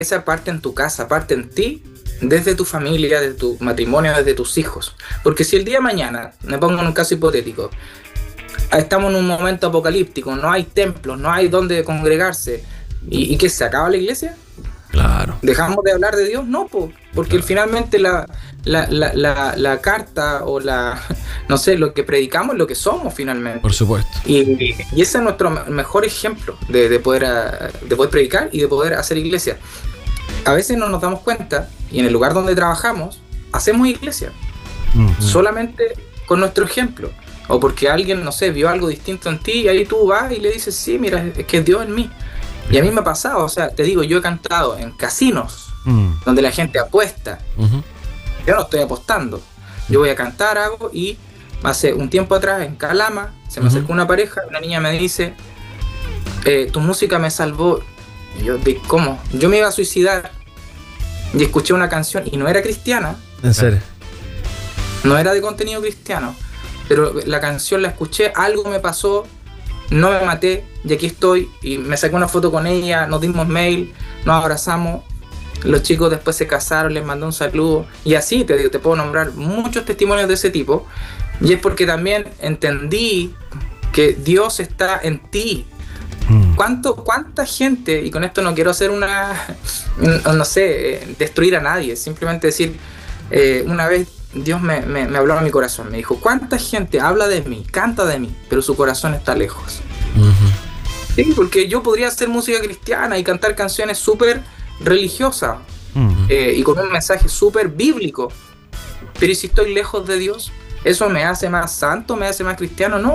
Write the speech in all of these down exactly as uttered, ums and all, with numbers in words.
iglesia parte en tu casa, parte en ti, desde tu familia, desde tu matrimonio, desde tus hijos. Porque si el día de mañana, me pongo en un caso hipotético, estamos en un momento apocalíptico, no hay templos, no hay donde congregarse, ¿y, y qué, se acaba la iglesia? Claro. ¿Dejamos de hablar de Dios? No, po, porque claro. finalmente la, la, la, la, la carta o la, no sé, lo que predicamos es lo que somos finalmente. Por supuesto. Y, y ese es nuestro mejor ejemplo de, de, poder, de poder predicar y de poder hacer iglesia. A veces no nos damos cuenta y en el lugar donde trabajamos hacemos iglesia. Uh-huh. Solamente con nuestro ejemplo. O porque alguien, no sé, vio algo distinto en ti y ahí tú vas y le dices, sí, mira, es que es Dios en mí. Y a mí me ha pasado, o sea, te digo, yo he cantado en casinos, mm. donde la gente apuesta. Uh-huh. Yo no estoy apostando. Yo voy a cantar, hago, y hace un tiempo atrás, en Calama, se me uh-huh. acercó una pareja, una niña me dice, eh, tu música me salvó. Y yo, ¿cómo? Yo me iba a suicidar. Y escuché una canción, y no era cristiana. ¿En serio? No era de contenido cristiano. Pero la canción la escuché, algo me pasó, no me maté, y aquí estoy, y me saqué una foto con ella, nos dimos mail, nos abrazamos, los chicos después se casaron, les mandé un saludo, y así te digo, te puedo nombrar muchos testimonios de ese tipo, y es porque también entendí que Dios está en ti. ¿Cuánto, cuánta gente, y con esto no quiero hacer una, no sé, destruir a nadie, simplemente decir, eh, una vez Dios me, me, me habló a mi corazón, me dijo, ¿cuánta gente habla de mí, canta de mí, pero su corazón está lejos? Uh-huh. Sí, porque yo podría hacer música cristiana y cantar canciones súper religiosas uh-huh. eh, y con un mensaje súper bíblico, pero ¿y si estoy lejos de Dios? ¿Eso me hace más santo, me hace más cristiano? No.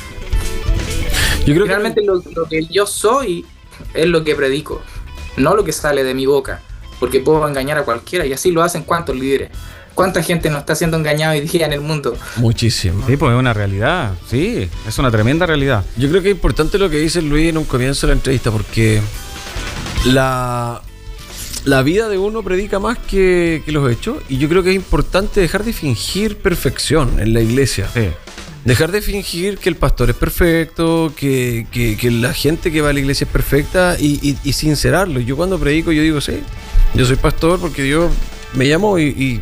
Yo creo Finalmente que... Lo, lo que yo soy es lo que predico, no lo que sale de mi boca, porque puedo engañar a cualquiera, y así lo hacen cuantos líderes. ¿Cuánta gente nos está siendo engañada hoy día en el mundo? Muchísimo. Sí, pues es una realidad, sí, es una tremenda realidad. Yo creo que es importante lo que dice Luis en un comienzo de la entrevista, porque la, la vida de uno predica más que, que los hechos, y yo creo que es importante dejar de fingir perfección en la iglesia. Sí. Dejar de fingir que el pastor es perfecto, que, que, que la gente que va a la iglesia es perfecta, y, y, y sincerarlo. Yo cuando predico, yo digo, sí, yo soy pastor porque Dios me llamó y... y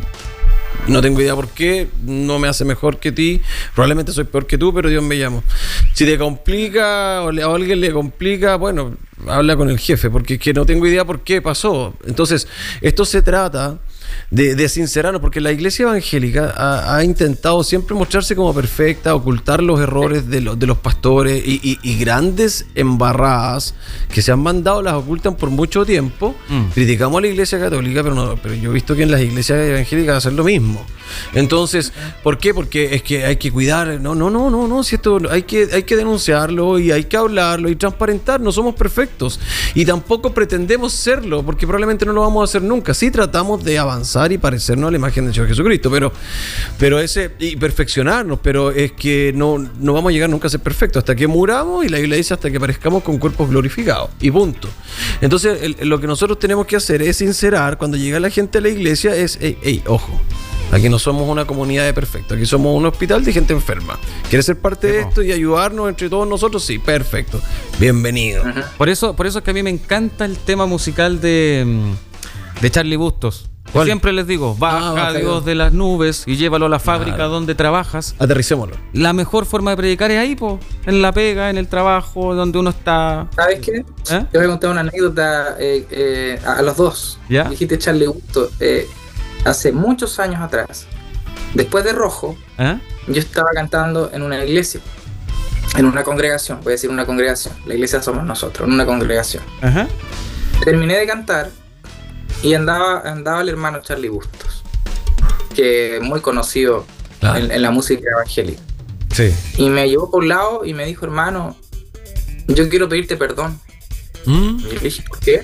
no tengo idea por qué, no me hace mejor que ti, probablemente soy peor que tú, pero Dios me llamó. Si te complica o a alguien le complica, bueno, habla con el jefe, porque es que no tengo idea por qué pasó. Entonces, esto se trata de, de sincerarnos, porque la iglesia evangélica ha, ha intentado siempre mostrarse como perfecta, ocultar los errores de, lo, de los pastores y, y, y grandes embarradas que se han mandado, las ocultan por mucho tiempo. Mm. Criticamos a la iglesia católica, pero, no, pero yo he visto que en las iglesias evangélicas hacen lo mismo. Entonces, ¿por qué? Porque es que hay que cuidar, no, no, no, no, no, si esto hay que, hay que denunciarlo y hay que hablarlo y transparentar, no somos perfectos y tampoco pretendemos serlo, porque probablemente no lo vamos a hacer nunca. Sí tratamos de avanzar y parecernos a la imagen del Señor Jesucristo, pero, pero ese, y perfeccionarnos, pero es que no, no vamos a llegar nunca a ser perfectos hasta que muramos, y la Biblia dice hasta que parezcamos con cuerpos glorificados, y punto. Entonces, el, lo que nosotros tenemos que hacer es sincerar cuando llega la gente a la iglesia, es, hey, hey, ojo, aquí no somos una comunidad de perfectos, aquí somos un hospital de gente enferma. ¿Quieres ser parte de esto y ayudarnos entre todos nosotros? Sí, perfecto. Bienvenido. Uh-huh. Por eso, por eso es que a mí me encanta el tema musical de, de Charlie Bustos. Siempre les digo, baja ah, Dios de las nubes y llévalo a la fábrica claro. donde trabajas. Aterricémoslo. La mejor forma de predicar es ahí, po, en la pega, en el trabajo, donde uno está. ¿Sabes qué? ¿Eh? Te voy a contar una anécdota eh, eh, a los dos. ¿Ya? Dijiste Charlie Bustos. Eh, hace muchos años atrás, después de Rojo, ¿eh? Yo estaba cantando en una iglesia, en una congregación, voy a decir una congregación, la iglesia somos nosotros, en una congregación. Ajá. Terminé de cantar y andaba, andaba el hermano Charlie Bustos, que es muy conocido claro. en, en la música evangélica. Sí. Y me llevó por un lado y me dijo, hermano, yo quiero pedirte perdón. ¿Mm? Y yo le dije, ¿por qué?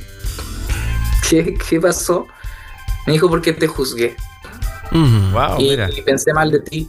¿Qué, qué pasó? Me dijo, porque te juzgué. Mm, wow, y, mira. y pensé mal de ti.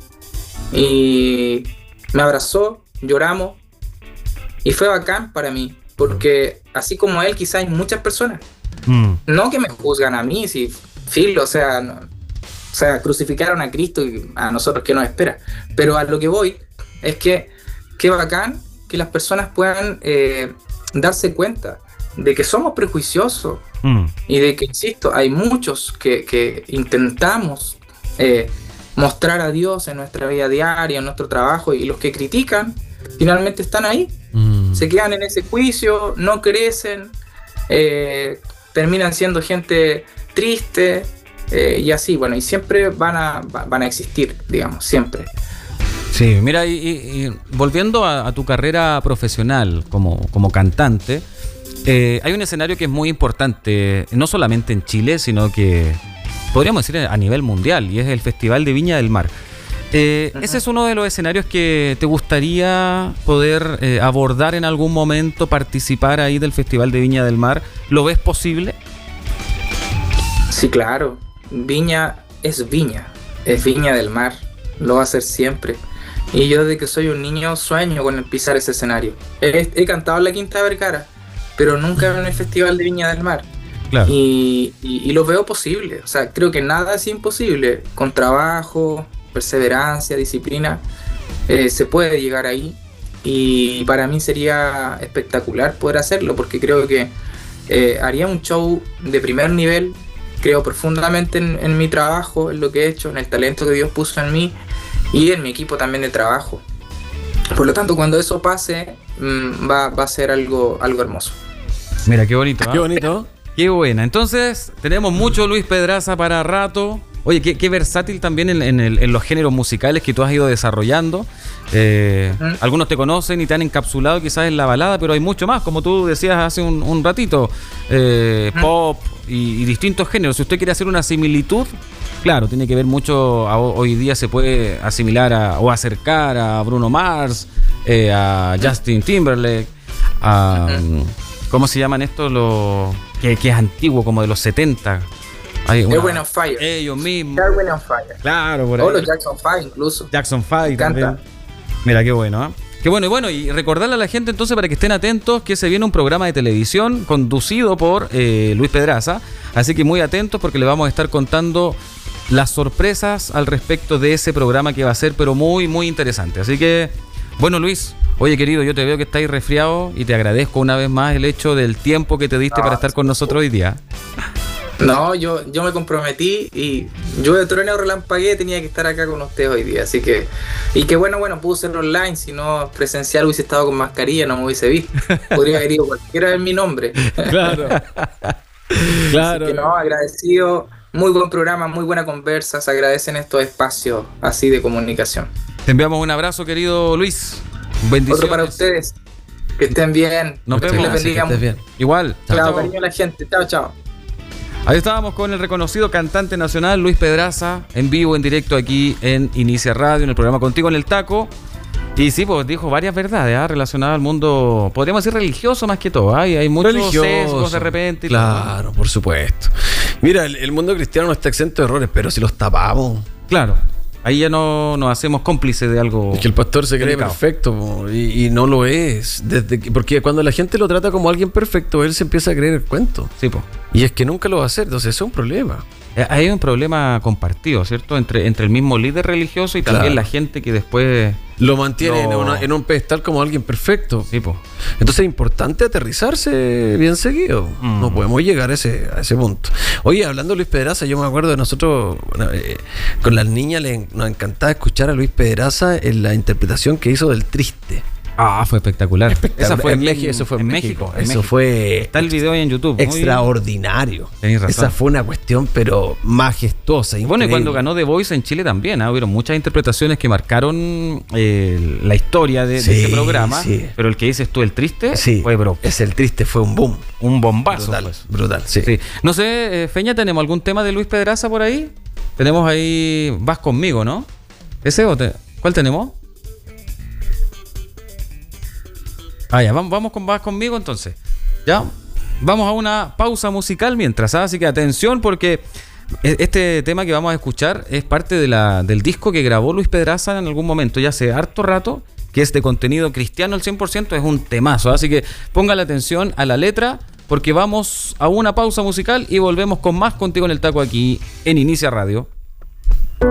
Y me abrazó, lloramos. Y fue bacán para mí. Porque así como él, quizás hay muchas personas. Mm. No que me juzgan a mí, si filo, o sea, no, o sea, crucificaron a Cristo y a nosotros, ¿qué nos espera? Pero a lo que voy es que qué bacán que las personas puedan eh, darse cuenta de que somos prejuiciosos mm. y de que, insisto, hay muchos que, que intentamos eh, mostrar a Dios en nuestra vida diaria, en nuestro trabajo, y los que critican finalmente están ahí, mm. se quedan en ese juicio, no crecen, eh, terminan siendo gente triste, eh, y así, bueno, y siempre van a, van a existir, digamos, siempre. Sí, mira, y, y, y volviendo a, a tu carrera profesional como, como cantante, eh, hay un escenario que es muy importante, no solamente en Chile, sino que podríamos decir a nivel mundial, y es el Festival de Viña del Mar. Eh, uh-huh. ¿Ese es uno de los escenarios que te gustaría poder eh, abordar en algún momento, participar ahí del Festival de Viña del Mar? ¿Lo ves posible? Sí, claro. Viña es Viña, es Viña del Mar, lo va a ser siempre. Y yo desde que soy un niño sueño con el pisar ese escenario. He, he cantado en la Quinta Vergara, pero nunca en el Festival de Viña del Mar. Claro. Y, y, y lo veo posible. O sea, creo que nada es imposible. Con trabajo, perseverancia, disciplina, eh, se puede llegar ahí. Y para mí sería espectacular poder hacerlo, porque creo que eh, haría un show de primer nivel. Creo profundamente en, en mi trabajo, en lo que he hecho, en el talento que Dios puso en mí y en mi equipo también de trabajo. Por lo tanto, cuando eso pase, mmm, va, va a ser algo, algo hermoso. Mira, qué bonito, ¿eh? Qué bonito. Qué buena. Entonces, tenemos mucho Luis Pedraza para rato. Oye, qué, qué versátil también en, en, el, en los géneros musicales que tú has ido desarrollando. Eh, ¿Mm? Algunos te conocen y te han encapsulado quizás en la balada, pero hay mucho más, como tú decías hace un, un ratito. Eh, ¿Mm? Pop y, y distintos géneros. Si usted quiere hacer una similitud, claro, tiene que ver mucho. A, hoy día se puede asimilar a, o acercar a Bruno Mars, eh, a Justin Timberlake, a... ¿Mm? ¿Cómo se llaman estos? Los que, que es antiguo, como de los setenta. Erwin on Fire. Ellos mismos. Erwin on Fire. Claro, por ahí. O los Jackson Five incluso. Jackson Five también. Mira, qué bueno, ¿eh? Qué bueno, y bueno, y recordarle a la gente entonces para que estén atentos que se viene un programa de televisión conducido por eh, Luis Pedraza. Así que muy atentos porque le vamos a estar contando las sorpresas al respecto de ese programa que va a ser, pero muy, muy interesante. Así que, bueno, Luis, oye, querido, yo te veo que estáis resfriado y te agradezco una vez más el hecho del tiempo que te diste no, para estar con nosotros hoy día. No, yo, yo me comprometí y yo de trueno relampagué, tenía que estar acá con ustedes hoy día, así que, y que bueno, bueno, pude ser online, si no presencial hubiese estado con mascarilla, no me hubiese visto, podría haber ido cualquiera en mi nombre. Claro, claro. Así que no, agradecido, muy buen programa, muy buena conversa, se agradecen estos espacios así de comunicación. Te enviamos un abrazo, querido Luis, bendiciones. Otro para ustedes, que estén bien, nos vemos, les bendiga que bien. Igual, chao, chao, cariño a la gente, chao, chao. Ahí estábamos con el reconocido cantante nacional Luis Pedraza, en vivo, en directo aquí en Inicia Radio, en el programa Contigo en el Taco. Y sí, pues dijo varias verdades ¿eh? relacionadas al mundo, podríamos decir religioso más que todo. ¿eh? Hay muchos religioso, sesgos de repente. Y claro, todo. Por supuesto. Mira, el, el mundo cristiano no está exento de errores, pero si los tapamos. Claro. Ahí ya no nos hacemos cómplices de algo. Es que el pastor se cree delicado. Perfecto y, y no lo es. Desde que, porque cuando la gente lo trata como alguien perfecto, él se empieza a creer el cuento. Sí, po. Y es que nunca lo va a hacer, entonces eso es un problema. Hay un problema compartido, ¿cierto? Entre, entre el mismo líder religioso y también claro. la gente que después lo mantiene lo... En, una, en un pedestal como alguien perfecto. Sí, po. Entonces es importante aterrizarse bien seguido. Mm. No podemos llegar a ese, a ese punto. Oye, hablando de Luis Pedraza, yo me acuerdo de nosotros, bueno, eh, con las niñas le, nos encantaba escuchar a Luis Pedraza en la interpretación que hizo del Triste. Ah, fue espectacular. espectacular. Esa fue en, en México, eso fue en, en México. México. Eso México. Fue. Está el video ahí en YouTube. Extraordinario. Tenés razón. Esa fue una cuestión, pero majestuosa. Y bueno, y cuando ganó The Voice en Chile también, ¿eh? Hubieron muchas interpretaciones que marcaron eh, la historia de, sí, de ese programa. Sí. Pero el que dices tú, el Triste, sí, fue bro. Es el Triste, fue un boom. Un bombazo. Brutal, pues. brutal, sí. sí. No sé, eh, Feña, ¿tenemos algún tema de Luis Pedraza por ahí? Tenemos ahí Vas Conmigo, ¿no? ¿Ese o te... ¿Cuál tenemos? Ah, ya, vamos, vamos con Vas Conmigo entonces. Ya, vamos a una pausa musical mientras, ¿eh? Así que atención porque este tema que vamos a escuchar es parte de la, del disco que grabó Luis Pedraza en algún momento, ya hace harto rato, que es de contenido cristiano al cien por ciento, es un temazo. ¿eh? Así que póngale atención a la letra porque vamos a una pausa musical y volvemos con más Contigo en el Taco aquí en Inicia Radio.